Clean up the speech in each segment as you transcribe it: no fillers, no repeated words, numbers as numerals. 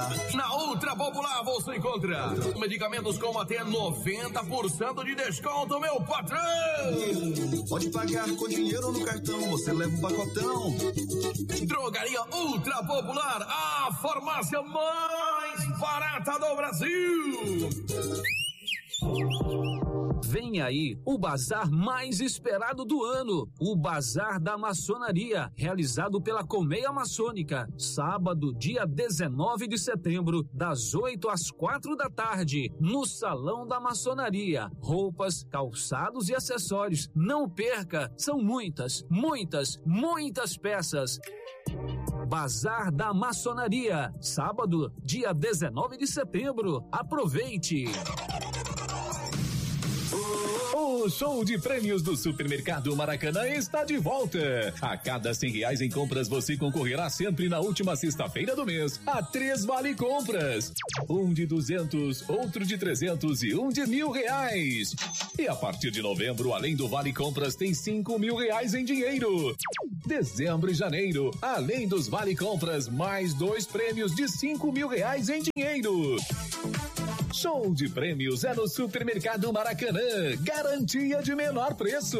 Na Ultra Popular você encontra medicamentos com até 90% de desconto, meu patrão! Pode pagar com dinheiro ou no cartão, você leva um pacotão. Drogaria Ultra Popular, a farmácia mais barata do Brasil! Vem aí o bazar mais esperado do ano, o Bazar da Maçonaria, realizado pela Colmeia Maçônica, sábado, dia 19 de setembro, das 8 às 4 da tarde, no Salão da Maçonaria. Roupas, calçados e acessórios. Não perca, são muitas peças. Bazar da Maçonaria, sábado, dia 19 de setembro. Aproveite! O show de prêmios do Supermercado Maracanã está de volta. A cada R$100 em compras você concorrerá sempre na última sexta-feira do mês a 3 vale compras. Um de 200, outro de 300 e um de R$1.000. E a partir de novembro, além do vale compras, tem R$5.000 em dinheiro. Dezembro e janeiro, além dos vale compras, mais 2 prêmios de R$5.000 em dinheiro. Show de prêmios é no Supermercado Maracanã. Garantia de menor preço.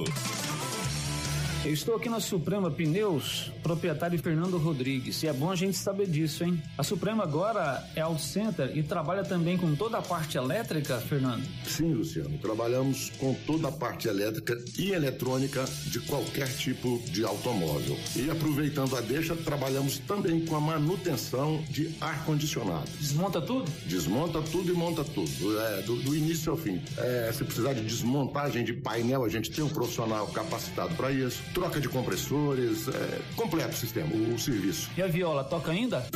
Eu estou aqui na Suprema Pneus, proprietário Fernando Rodrigues, e é bom a gente saber disso, hein? A Suprema agora é Auto Center e trabalha também com toda a parte elétrica, Fernando? Sim, Luciano, trabalhamos com toda a parte elétrica e eletrônica de qualquer tipo de automóvel. E aproveitando a deixa, trabalhamos também com a manutenção de ar-condicionado. Desmonta tudo? Desmonta tudo e monta tudo, do início ao fim. Se precisar de desmontagem de painel, a gente tem um profissional capacitado para isso. Troca de compressores, completo o sistema, o serviço. E a viola, toca ainda?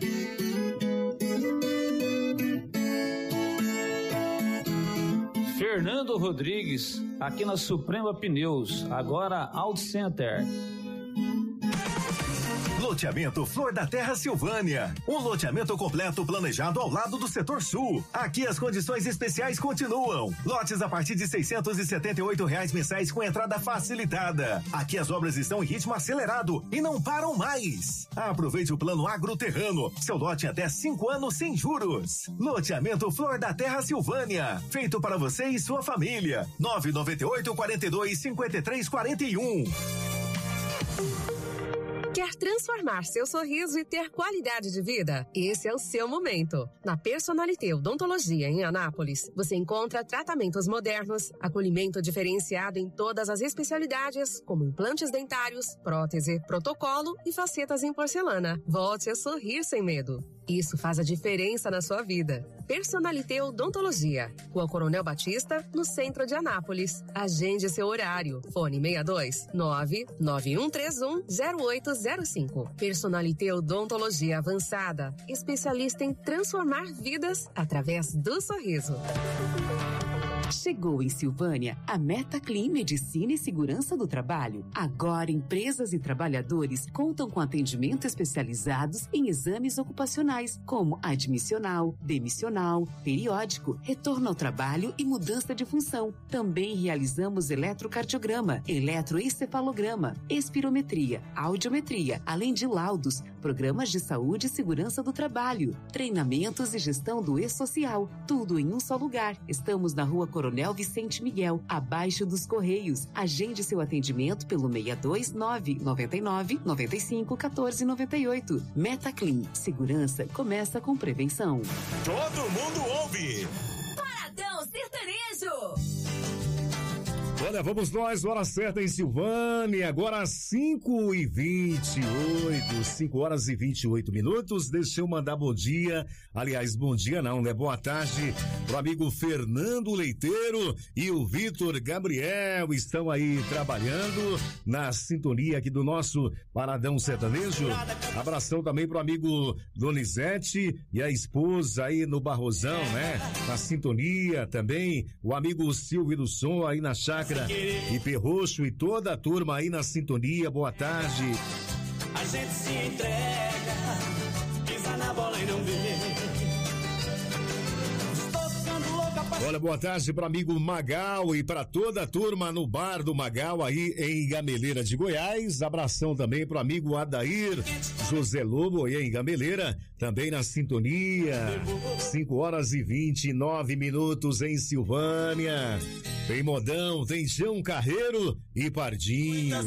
Fernando Rodrigues, aqui na Suprema Pneus, agora Auto Center. Loteamento Flor da Terra Silvânia, um loteamento completo planejado ao lado do setor sul. Aqui as condições especiais continuam. Lotes a partir de R$678 mensais com entrada facilitada. Aqui as obras estão em ritmo acelerado e não param mais. Aproveite o plano agroterrano, seu lote em até 5 anos sem juros. Loteamento Flor da Terra Silvânia, feito para você e sua família. 998-42-5341. Quer transformar seu sorriso e ter qualidade de vida? Esse é o seu momento. Na Personalité Odontologia em Anápolis, você encontra tratamentos modernos, acolhimento diferenciado em todas as especialidades, como implantes dentários, prótese, protocolo e facetas em porcelana. Volte a sorrir sem medo. Isso faz a diferença na sua vida. Personalité Odontologia, Rua Coronel Batista, no centro de Anápolis. Agende seu horário. Fone 62 99131 0805. Personalité Odontologia Avançada, especialista em transformar vidas através do sorriso. Chegou em Silvânia a MetaClean Medicina e Segurança do Trabalho. Agora, empresas e trabalhadores contam com atendimento especializados em exames ocupacionais, como admissional, demissional, periódico, retorno ao trabalho e mudança de função. Também realizamos eletrocardiograma, eletroencefalograma, espirometria, audiometria, além de laudos, programas de saúde e segurança do trabalho, treinamentos e gestão do e-social. Tudo em um só lugar. Estamos na Rua Coronel Vicente Miguel, abaixo dos Correios. Agende seu atendimento pelo 62999951498. MetaClean. Segurança começa com prevenção. Todo mundo ouve. Paradão Sertanejo. Olha, vamos nós, hora certa em Silvânia, agora 5h28, 5 horas e 28 minutos. Deixa eu mandar bom dia, aliás, bom dia não, né? Boa tarde pro amigo Fernando Leiteiro e o Vitor Gabriel, estão aí trabalhando na sintonia aqui do nosso Paradão Sertanejo. Abração também pro amigo Donizete e a esposa aí no Barrosão, né? Na sintonia também, o amigo Silvio do Som aí na chácara e Perroxo e toda a turma aí na sintonia, boa tarde. A gente se entrega, pisa na bola e não vê. Olha, boa tarde para amigo Magal e para toda a turma no bar do Magal aí em Gameleira de Goiás. Abração também pro amigo Adair, José Lobo e em Gameleira, também na sintonia. 5h29 em Silvânia. Tem Modão, tem João Carreiro e Pardinho.